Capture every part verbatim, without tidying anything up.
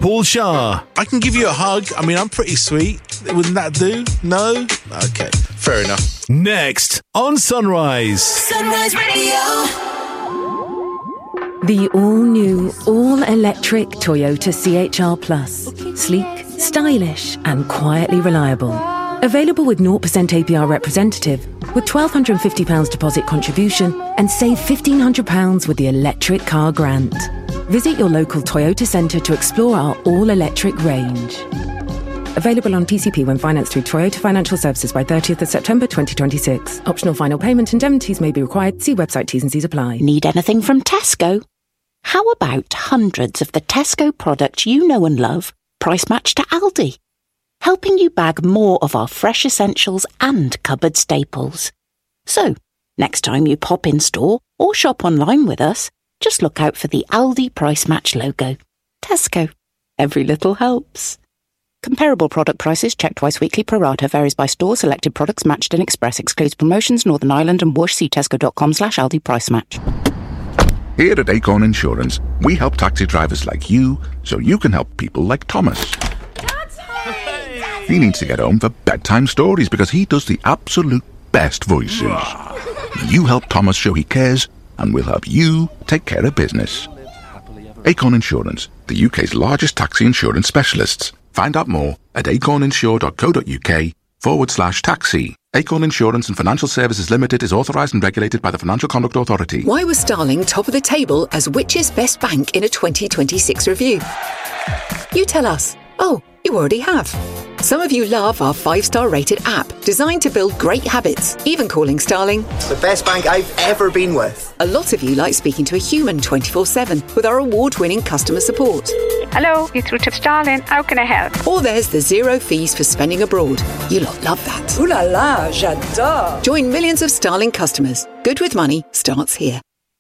Paul Shah. I can give you a hug. I mean, I'm pretty sweet. Wouldn't that do? No? Okay, fair enough. Next on Sunrise. Sunrise Radio. The all-new, all-electric Toyota C H R Plus. Sleek, stylish and quietly reliable. Available with zero percent A P R representative with one thousand two hundred fifty pounds deposit contribution and save fifteen hundred pounds with the electric car grant. Visit your local Toyota centre to explore our all-electric range. Available on P C P when financed through Toyota Financial Services by thirtieth of September twenty twenty-six. Optional final payment indemnities may be required. See website T's and C's apply. Need anything from Tesco? How about hundreds of the Tesco products you know and love, price matched to Aldi? Helping you bag more of our fresh essentials and cupboard staples. So, next time you pop in store or shop online with us, just look out for the Aldi Price Match logo. Tesco. Every little helps. Comparable product prices checked twice weekly. Pro rata varies by store. Selected products matched in Express. Excludes promotions. Northern Ireland and Whoosh. See tesco.com slash Aldi Price Match. Here at Acorn Insurance, we help taxi drivers like you so you can help people like Thomas. He needs to get home for bedtime stories because he does the absolute best voices. You help Thomas show he cares, and we'll help you take care of business. Acorn Insurance, the U K's largest taxi insurance specialists. Find out more at acorninsure.co.uk forward slash taxi. Acorn Insurance and Financial Services Limited is authorised and regulated by the Financial Conduct Authority. Why was Starling top of the table as which's best bank in a twenty twenty-six review? You tell us. Oh, you already have. Some of you love our five-star rated app, designed to build great habits, even calling Starling the best bank I've ever been with. A lot of you like speaking to a human twenty-four seven with our award-winning customer support. Hello, you're through to Starling. How can I help? Or there's the zero fees for spending abroad. You lot love that. Ooh la la, j'adore. Join millions of Starling customers. Good with money starts here.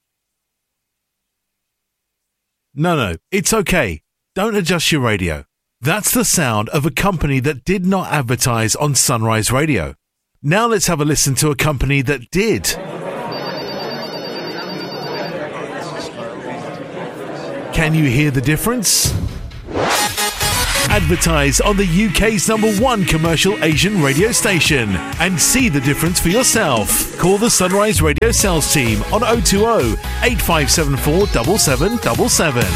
No, no, it's okay. Don't adjust your radio. That's the sound of a company that did not advertise on Sunrise Radio. Now let's have a listen to a company that did. Can you hear the difference? Advertise on the U K's number one commercial Asian radio station and see the difference for yourself. Call the Sunrise Radio sales team on oh two oh, eight five seven four, seven seven seven seven.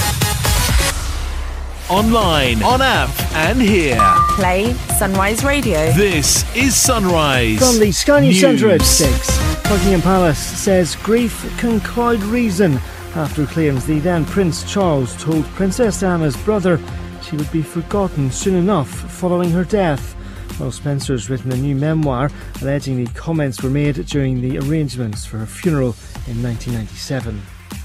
Online, on app, and here. Play Sunrise Radio. This is Sunrise. From the Sky News Centre at six. Buckingham Palace says grief can cloud reason after claims the then Prince Charles told Princess Anna's brother she would be forgotten soon enough following her death. Well, Spencer's written a new memoir alleging the comments were made during the arrangements for her funeral in nineteen ninety-seven.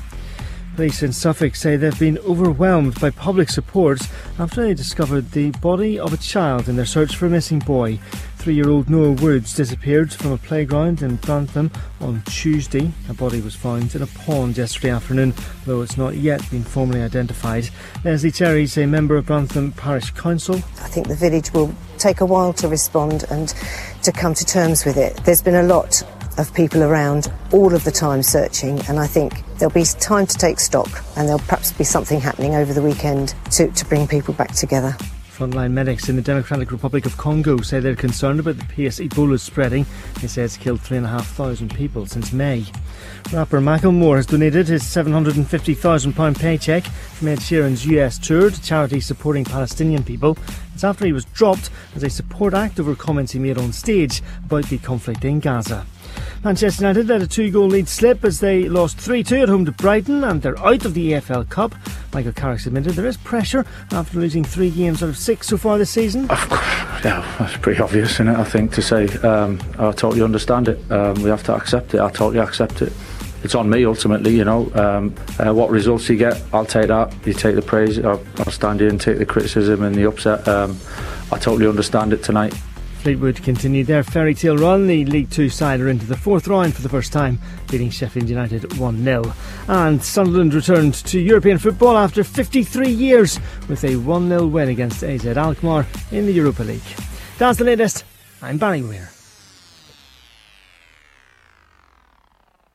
Police in Suffolk say they've been overwhelmed by public support after they discovered the body of a child in their search for a missing boy. Three-year-old Noah Woods disappeared from a playground in Grantham on Tuesday. A body was found in a pond yesterday afternoon, though it's not yet been formally identified. Leslie Terry is a member of Grantham Parish Council. I think the village will take a while to respond and to come to terms with it. There's been a lot of people around all of the time searching, and I think there'll be time to take stock, and there'll perhaps be something happening over the weekend to, to bring people back together. Frontline medics in the Democratic Republic of Congo say they're concerned about the pace Ebola is spreading. They say it's killed three thousand five hundred people since May. Rapper Macklemore has donated his seven hundred fifty thousand pounds paycheck from Ed Sheeran's U S tour to charities supporting Palestinian people. It's after he was dropped as a support act over comments he made on stage about the conflict in Gaza. Manchester United let a two-goal lead slip as they lost three two at home to Brighton, and they're out of the E F L Cup. Michael Carrick's admitted there is pressure after losing three games out of six so far this season. Yeah, that's pretty obvious, isn't it, I think, to say. Um, I totally understand it. Um, we have to accept it. I totally accept it. It's on me, ultimately, you know. Um, uh, what results you get, I'll take that. You take the praise, I'll, I'll stand here and take the criticism and the upset. Um, I totally understand it tonight. Fleetwood continued their fairy tale run. The League Two side are into the fourth round for the first time, beating Sheffield United one nil. And Sunderland returned to European football after fifty-three years with a one nil win against A Z Alkmaar in the Europa League. That's the latest. I'm Barry Weir.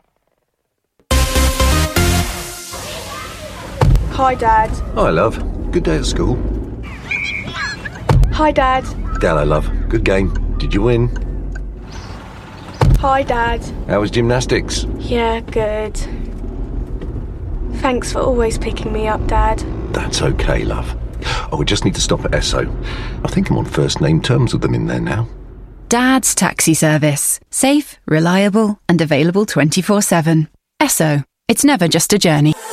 Hi, Dad. Hi, love. Good day at school. Hi, Dad. Hello, love. Good game. Did you win? Hi, Dad. How was gymnastics? Yeah, good. Thanks for always picking me up, Dad. That's okay, love. Oh, we just need to stop at Esso. I think I'm on first name terms with them in there now. Dad's Taxi Service. Safe, reliable and available twenty-four seven. Esso. It's never just a journey.